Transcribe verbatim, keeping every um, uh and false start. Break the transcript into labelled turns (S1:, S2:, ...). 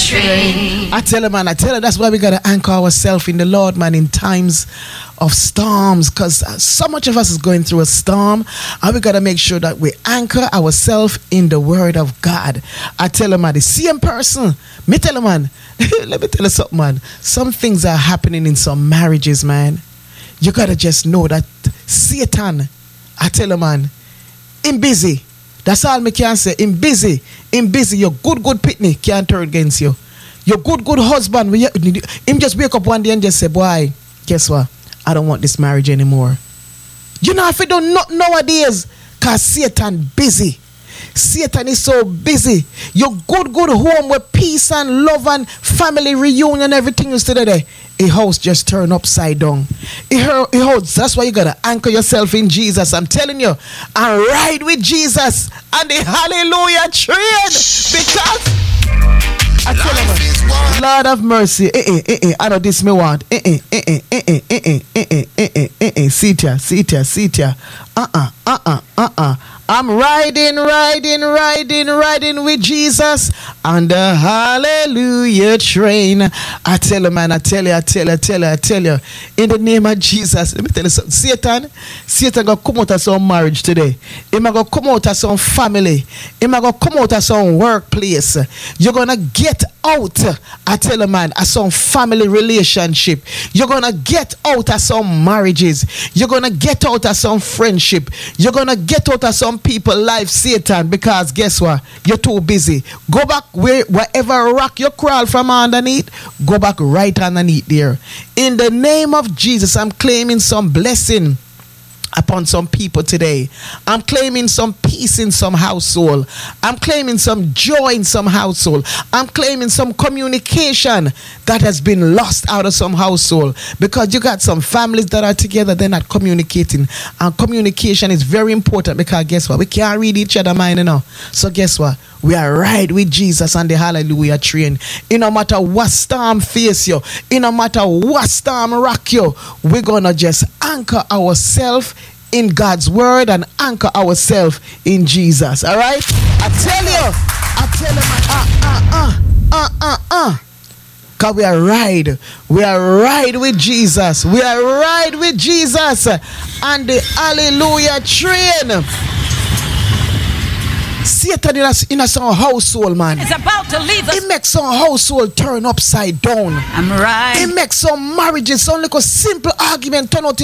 S1: train.
S2: I tell you, man, I tell you, that's why we got to anchor ourselves in the Lord, man, in times of storms, because so much of us is going through a storm, and we got to make sure that we anchor ourselves in the word of God. I tell you, man, the same person, me tell you, man, let me tell you something, man, some things are happening in some marriages, man. You got to just know that Satan, I tell you, man, him busy. That's all me can say. Him busy. Him busy. Your good, good pitney can't turn against you. Your good, good husband, him just wake up one day and just say, boy, guess what? I don't want this marriage anymore. You know, if you don't know nowadays, because Satan busy. Satan is so busy. Your good, good home with peace and love and family reunion and everything you still there. A house just turned upside down. A house, that's why you gotta anchor yourself in Jesus. I'm telling you, and ride with Jesus and the hallelujah train. Because I tell you, Lord of mercy, eh eh eh eh. I know this me want. Eh eh eh eh eh eh eh eh eh eh eh eh eh. Sit here, sit here, sit here. Uh uh uh uh uh uh. I'm riding, riding, riding, riding with Jesus on the hallelujah train. I tell you, man, I tell you, I tell you, I tell you, I tell you. In the name of Jesus, let me tell you something. Satan, Satan gonna come out of some marriage today. He might gonna come out of some family. He might gonna come out of some workplace. You're gonna get out, I tell you, man, of some family relationship. You're gonna get out of some marriages. You're gonna get out of some friendship. You're gonna get out of some people life, Satan, because guess what? You're too busy. Go back where wherever rock you crawl from underneath, go back right underneath there. In the name of Jesus, I'm claiming some blessing upon some people today. I'm claiming some peace in some household. I'm claiming some joy in some household. I'm claiming some communication that has been lost out of some household, because you got some families that are together, they're not communicating, and communication is very important, because guess what? We can't read each other mind, you know. So guess what? We are right with Jesus on the hallelujah train. In no matter what storm face you, in no matter what storm rock you, we're gonna just anchor ourselves in God's word and anchor ourselves in Jesus. All right? I tell you, I tell you, uh, uh, uh, uh, uh, uh. Because we are ride, we are ride with Jesus. We are ride with Jesus on the hallelujah train. Satan in a, in a some household, man.
S1: It's about to leave us.
S2: It makes some household turn upside down.
S1: I'm right.
S2: It makes some marriages, some little simple argument turn out in